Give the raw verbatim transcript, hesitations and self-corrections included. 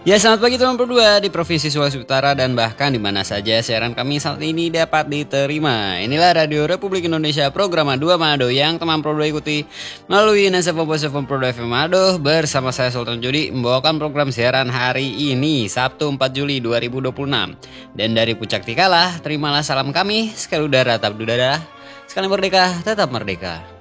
Ya, selamat pagi teman berdua di Provinsi Sulawesi Utara dan bahkan di mana saja siaran kami saat ini dapat diterima. Inilah Radio Republik Indonesia program dua Manado yang teman berdua ikuti melalui Nasa Fokus Prodo F M Manado bersama saya Sultan Judi membawakan program siaran hari ini Sabtu empat Juli dua ribu dua puluh enam. Dan dari Puncak Tikalah, terimalah salam kami sekali udara tetap udara, sekali merdeka tetap merdeka.